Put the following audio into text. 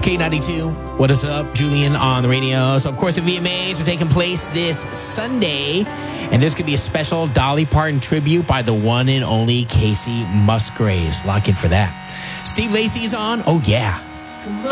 K92. What is up? Julian on the radio. So, of course, the VMAs are taking place this Sunday. And there's going to be a special Dolly Parton tribute by the one and only Casey Musgraves. Lock in for that. Steve Lacy's on. Oh, yeah.